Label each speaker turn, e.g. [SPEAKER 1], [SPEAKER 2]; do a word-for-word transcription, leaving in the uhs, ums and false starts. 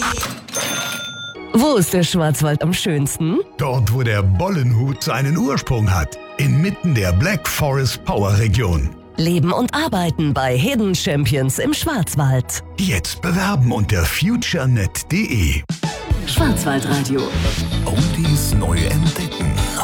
[SPEAKER 1] Wo ist der Schwarzwald am schönsten?
[SPEAKER 2] Dort, wo der Bollenhut seinen Ursprung hat. Inmitten der Black Forest Power Region.
[SPEAKER 1] Leben und arbeiten bei Hidden Champions im Schwarzwald.
[SPEAKER 2] Jetzt bewerben unter futurenet punkt de.
[SPEAKER 1] Schwarzwaldradio.
[SPEAKER 2] Oldies neu entdecken.